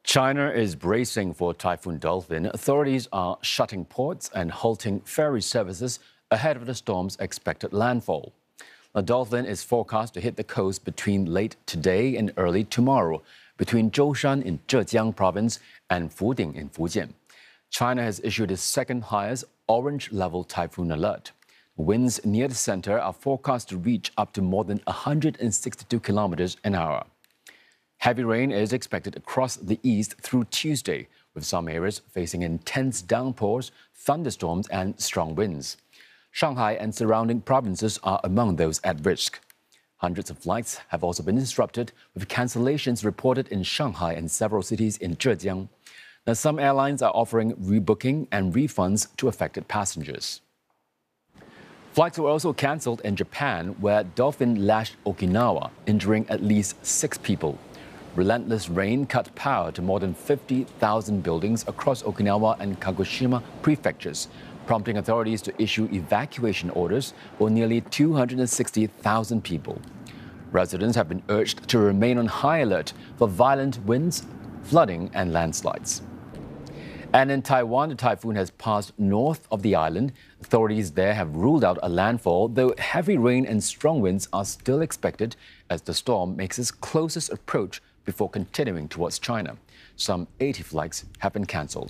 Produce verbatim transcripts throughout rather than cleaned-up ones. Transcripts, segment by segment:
China is bracing for Typhoon Dolphin. Authorities are shutting ports and halting ferry services ahead of the storm's expected landfall. The Dolphin is forecast to hit the coast between late today and early tomorrow, between Zhoushan in Zhejiang province and Fuding in Fujian. China has issued its second highest orange-level typhoon alert. Winds near the center are forecast to reach up to more than one hundred sixty-two kilometers an hour. Heavy rain is expected across the east through Tuesday, with some areas facing intense downpours, thunderstorms, and strong winds. Shanghai and surrounding provinces are among those at risk. Hundreds of flights have also been disrupted, with cancellations reported in Shanghai and several cities in Zhejiang. Now, some airlines are offering rebooking and refunds to affected passengers. Flights were also cancelled in Japan, where Dolphin lashed Okinawa, injuring at least six people. Relentless rain cut power to more than fifty thousand buildings across Okinawa and Kagoshima prefectures, prompting authorities to issue evacuation orders for nearly two hundred sixty thousand people. Residents have been urged to remain on high alert for violent winds, flooding, and landslides. And in Taiwan, the typhoon has passed north of the island. Authorities there have ruled out a landfall, though heavy rain and strong winds are still expected as the storm makes its closest approach before continuing towards China. Some eighty flights have been cancelled.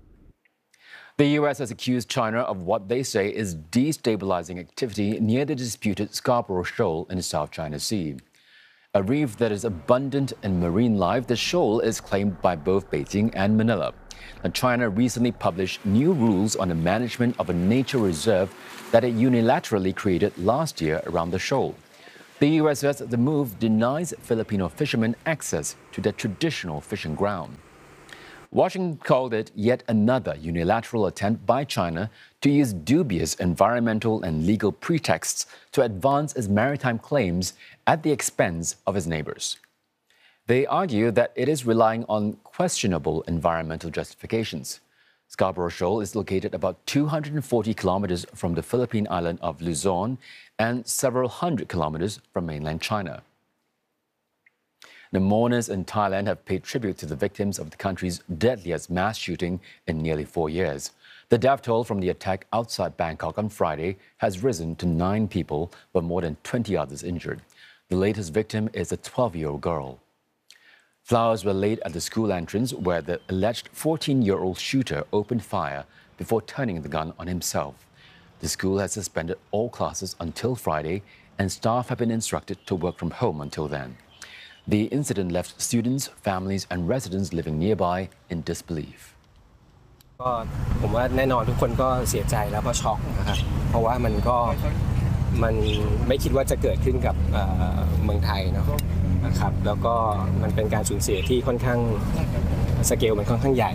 The U S has accused China of what they say is destabilizing activity near the disputed Scarborough Shoal in the South China Sea. A reef that is abundant in marine life, the shoal is claimed by both Beijing and Manila. Now, China recently published new rules on the management of a nature reserve that it unilaterally created last year around the shoal. The U S says the move denies Filipino fishermen access to their traditional fishing ground. Washington called it yet another unilateral attempt by China to use dubious environmental and legal pretexts to advance its maritime claims at the expense of its neighbors. They argue that it is relying on questionable environmental justifications. Scarborough Shoal is located about two hundred forty kilometers from the Philippine island of Luzon and several hundred kilometers from mainland China. The mourners in Thailand have paid tribute to the victims of the country's deadliest mass shooting in nearly four years. The death toll from the attack outside Bangkok on Friday has risen to nine people, with more than twenty others injured. The latest victim is a twelve-year-old girl. Flowers were laid at the school entrance where the alleged fourteen-year-old shooter opened fire before turning the gun on himself. The school has suspended all classes until Friday, and staff have been instructed to work from home until then. The incident left students, families, and residents living nearby in disbelief. ก็ผมว่าแน่นอนทุกคนก็เสียใจแล้วก็ช็อกนะครับเพราะว่ามันก็มันไม่คิดว่าจะเกิดขึ้นกับเมืองไทยเนาะนะครับแล้วก็มันเป็นการสูญเสียที่ค่อนข้างสเกลมันค่อนข้างใหญ่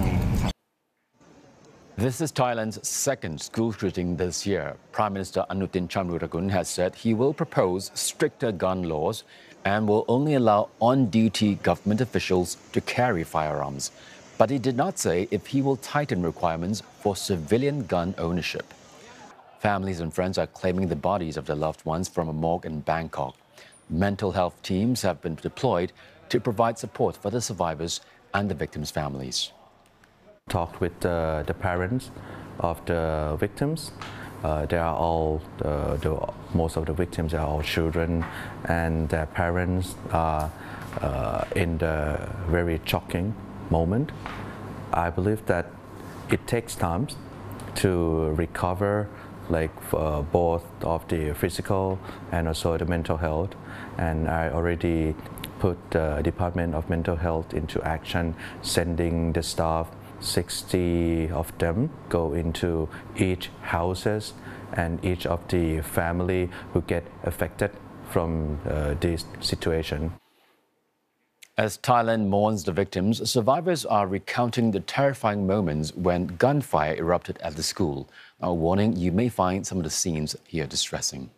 This is Thailand's second school shooting this year. Prime Minister Anutin Charnvirakul has said he will propose stricter gun laws and will only allow on-duty government officials to carry firearms. But he did not say if he will tighten requirements for civilian gun ownership. Families and friends are claiming the bodies of their loved ones from a morgue in Bangkok. Mental health teams have been deployed to provide support for the survivors and the victims' families. Talked with uh, the parents of the victims. Uh, they are all, uh, the, most of the victims are all children, and their parents are uh, in the very shocking moment. I believe that it takes time to recover, like uh, both of the physical and also the mental health. And I already put the Department of Mental Health into action, sending the staff. sixty of them go into each houses and each of the family who get affected from uh, this situation. As Thailand mourns the victims, survivors are recounting the terrifying moments when gunfire erupted at the school. A warning, you may find some of the scenes here distressing.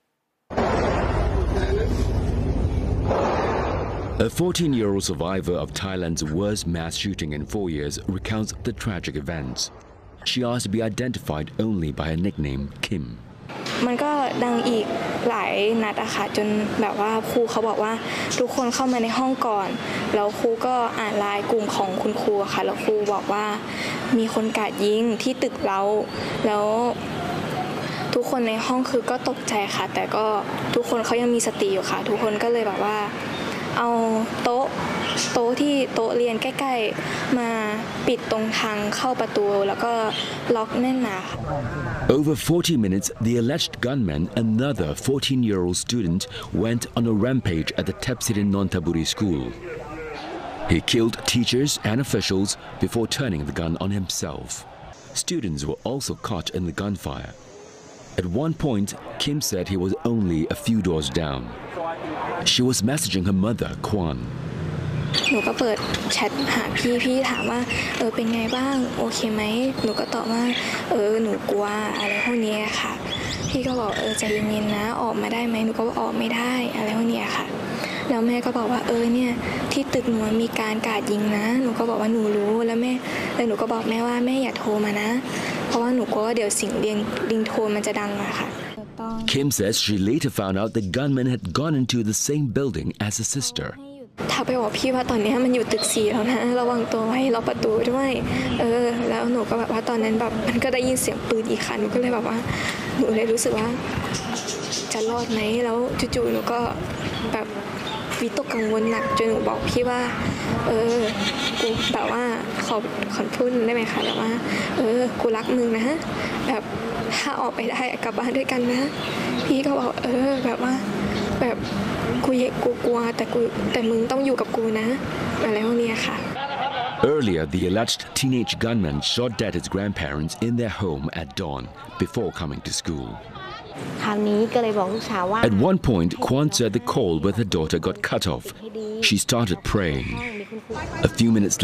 A fourteen-year-old survivor of Thailand's worst mass shooting in four years recounts the tragic events. She asked to be identified only by her nickname, Kim. มันก็ดังอีกหลายนัดอะค่ะจนแบบว่าครูเขาบอกว่าทุกคนเข้ามาในห้องก่อนแล้วครูก็อ่านไลน์กลุ่มของคุณครูค่ะแล้วครูบอกว่ามีคนกราดยิงที่ตึกเราแล้วทุกคนในห้องคือก็ตกใจค่ะแต่ก็ทุกคนเขายังมีสติอยู่ค่ะทุกคนก็เลยแบบว่าเอาโต๊ะโต๊ะที่โต๊ะเรียนใกล้ๆมาปิดตรงทางเข้าประตูแล้วก็ล็อกแน่นหนาค่ะ Over forty minutes, the alleged gunman, another fourteen-year-old student, went on a rampage at the Tepsirin Nontaburi school. He killed teachers and officials before turning the gun on himself. Students were also caught in the gunfire. At one point, Kim said he was only a few doors down. She was messaging her mother, Kwan. หนูก็เปิดแชทหาพี่พี่ถามว่าเออเป็นไงบ้างโอเคไหมหนูก็ตอบว่าเออหนูกลัวอะไรพวกนี้ค่ะพี่ก็บอกเออใจเย็นๆนะออกมาได้ไหมหนูก็ออกไม่ได้อะไรพวกนี้ค่ะแล้วแม่ก็บอกว่าเออเนี่ยที่ตึกหนูมีการกราดยิงนะหนูก็บอกว่าหนูรู้แล้วแม่แล้วหนูก็บอกแม่ว่าแม่อย่าโทรมานะเพราะว่าหนูกลัวว่าเดี๋ยวสิ่งเรียงริงโทนมันจะดังอะค่ะ Kim says she later found out the gunman had gone into the same building as her sister. ถ้าไปบอกพี่ว่าตอนนี้มันอยู่ตึกสี่แล้วนะระวังตัวไว้ล็อกประตูด้วยเออแล้วหนูก็แบบว่าตอนนั้นแบบมันก็ได้ยินเสียงปืนอีกค่ะหนูก็เลยแบบว่าหนูเลยรู้สึกว่าจะรอดไหมแล้วจู่ๆหนูก็แบบวิตกกังวลหนักจนหนูบอกพี่ว่าเออกูแบบว่าขอขอพูดได้ไหมคะแบบว่าเออกูรักมึงนะแบบถ้าออกไปได้กลับบ้านด้วยกันนะพี่ก็บอกเออแบบว่าแบบกูกูกลัวแต่กูแต่มึงต้องอยู่กับกูนะอะไรพวกนี้ค่ะ Earlier, the alleged teenage gunman shot dead his grandparents in their home at dawn before coming to school. คราวนี้ก็เลยบอกลูกสาวว่า At one point, Kwan said the call with her daughter got cut off. She started praying. A few minutes